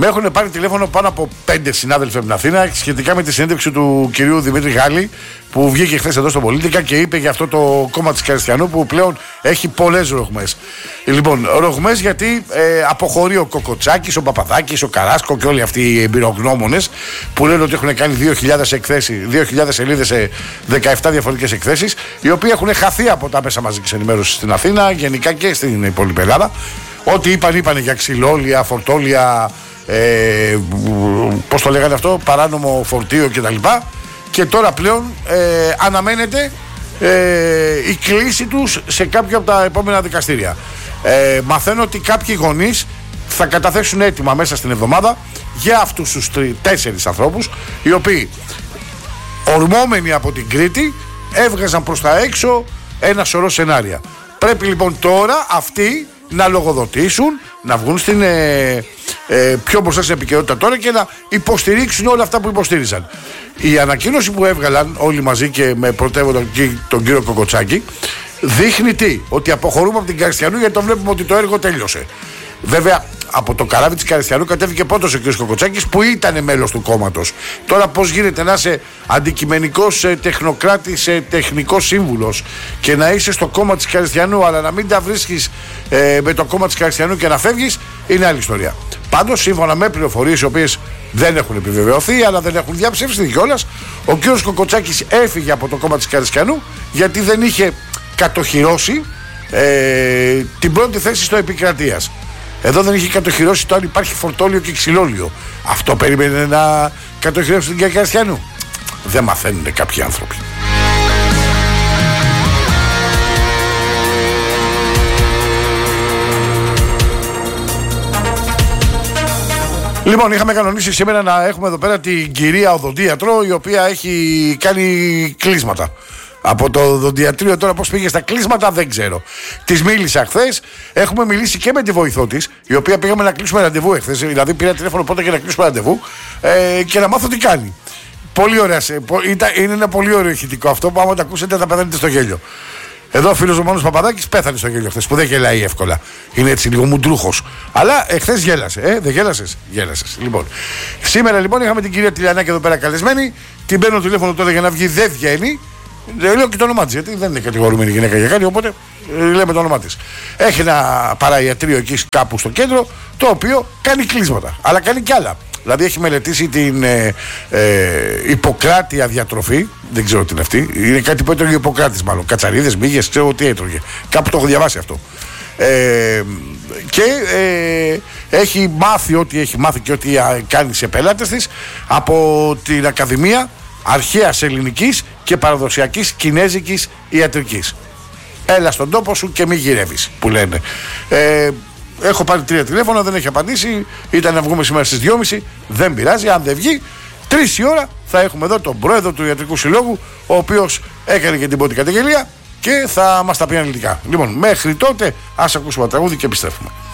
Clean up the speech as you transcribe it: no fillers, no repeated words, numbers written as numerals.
Με έχουν πάρει τηλέφωνο πάνω από 5 συνάδελφοι από την Αθήνα σχετικά με τη συνέντευξη του κυρίου Δημήτρη Γάλλη που βγήκε χθες εδώ στο Πολίτικα και είπε για αυτό το κόμμα της Καριστιανού που πλέον έχει πολλές ρογμές. Λοιπόν, ρογμές γιατί αποχωρεί ο Κοκοτσάκης, ο Παπαδάκης, ο Καράσκο και όλοι αυτοί οι εμπειρογνώμονες που λένε ότι έχουν κάνει 2.000 σελίδες σε 17 διαφορετικές εκθέσεις, οι οποίοι έχουν χαθεί από τα μέσα μαζικής ενημέρωσης στην Αθήνα, γενικά και στην υπόλοιπη Ελλάδα. Ό,τι είπαν για ξυλόλια, φορτόλια, πώς το λέγανε αυτό, παράνομο φορτίο κτλ. Και τώρα πλέον αναμένεται η κλήση τους σε κάποια από τα επόμενα δικαστήρια. Μαθαίνω ότι κάποιοι γονείς θα καταθέσουν έτοιμα μέσα στην εβδομάδα για αυτούς τους 4 ανθρώπους, οι οποίοι ορμόμενοι από την Κρήτη έβγαζαν προς τα έξω ένα σωρό σενάρια. Πρέπει λοιπόν τώρα αυτοί να λογοδοτήσουν, να βγουν στην πιο μπροστά στην επικαιρότητα τώρα και να υποστηρίξουν όλα αυτά που υποστήριζαν. Η ανακοίνωση που έβγαλαν όλοι μαζί και με πρωτεύοντα τον κύριο Κοκοτσάκη δείχνει τι, ότι αποχωρούμε από την Καριστιανού γιατί το βλέπουμε ότι το έργο τέλειωσε. Βέβαια, από το καράβι της Καριστιανού κατέβηκε πρώτος ο κ. Κοκοτσάκης που ήταν μέλος του κόμματος. Τώρα πώς γίνεται να είσαι αντικειμενικός τεχνοκράτης, τεχνικός σύμβουλος και να είσαι στο κόμμα της Καριστιανού αλλά να μην τα βρίσκεις με το κόμμα της Καριστιανού και να φεύγεις, είναι άλλη ιστορία. Πάντως, σύμφωνα με πληροφορίες οι οποίες δεν έχουν επιβεβαιωθεί αλλά δεν έχουν διαψευστεί κιόλας, ο κ. Κοκοτσάκης έφυγε από το κόμμα της Καριστιανού γιατί δεν είχε κατοχυρώσει την πρώτη θέση στο επικρατείας. Εδώ δεν είχε κατοχυρώσει το αν υπάρχει φορτόλιο και ξυλόλιο. Αυτό περίμενε να κατοχυρώσει την κυρία Καριστιανού. Δεν μαθαίνουν κάποιοι άνθρωποι. Λοιπόν, είχαμε κανονίσει σήμερα να έχουμε εδώ πέρα την κυρία οδοντίατρο, η οποία έχει κάνει κλείσματα. Από το οδοντιατρίο τώρα πώς πήγε στα κλείσματα δεν ξέρω. Της μίλησα χθες. Έχουμε μιλήσει και με τη βοηθό της, η οποία πήγαμε να κλείσουμε ραντεβού εχθές. Δηλαδή πήρα τηλέφωνο πρώτα και να κλείσουμε ραντεβού και να μάθω τι κάνει. Πολύ ωραία. Είναι ένα πολύ ωραίο ηχητικό αυτό που άμα το ακούσετε θα πεθάνετε στο γέλιο. Εδώ ο φίλος ο Μάνος Παπαδάκης πέθανε στο γέλιο χθες που δεν γελάει εύκολα. Είναι έτσι λίγο μουντρούχος. Αλλά εχθές γέλασε. Δεν γέλασες? Γέλασες. Λοιπόν, σήμερα λοιπόν είχαμε την κυρία Τηλιανάκη εδώ πέρα καλεσμένη. Την παίρνω τηλέφωνο τώρα για να βγει, δεν βγαίνει. Λέω και το όνομά της, γιατί δεν είναι κατηγορούμενη γυναίκα για κάτι, οπότε λέμε το όνομά της. Έχει ένα παραϊατρείο εκεί κάπου στο κέντρο, το οποίο κάνει κλείσματα, αλλά κάνει κι άλλα. Δηλαδή έχει μελετήσει την Ιπποκράτεια διατροφή, δεν ξέρω τι είναι αυτή. Είναι κάτι που έτρωγε ο Ιπποκράτης, μάλλον. Κατσαρίδες, μύγες, ξέρω τι έτρωγε. Κάπου το έχω διαβάσει αυτό. Και έχει μάθει ό,τι έχει μάθει και ό,τι κάνει σε πελάτες της από την Ακαδημία Αρχαίας Ελληνικής και Παραδοσιακής Κινέζικης Ιατρικής. Έλα στον τόπο σου και μη γυρεύεις, που λένε. Έχω πάρει 3 τηλέφωνα, δεν έχει απαντήσει. Ήταν να βγούμε σήμερα στις 2.30. Δεν πειράζει, αν δεν βγει 3 η ώρα θα έχουμε εδώ τον πρόεδρο του Ιατρικού Συλλόγου, ο οποίος έκανε και την πρώτη καταγγελία και θα μας τα πει αναλυτικά. Λοιπόν, μέχρι τότε ας ακούσουμε τραγούδι και επιστρέφουμε.